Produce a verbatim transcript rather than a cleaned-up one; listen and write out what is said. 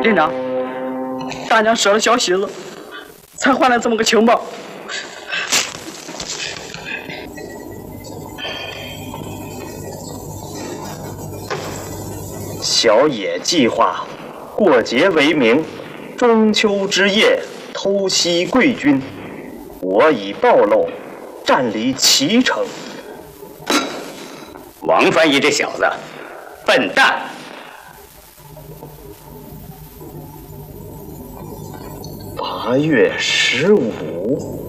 连长，大娘舍了小喜子，才换来这么个情报。 小野计划过节为名，中秋之夜偷袭贵军，我已暴露，占离齐城。 王翻译这小子，笨蛋！ 八月十五。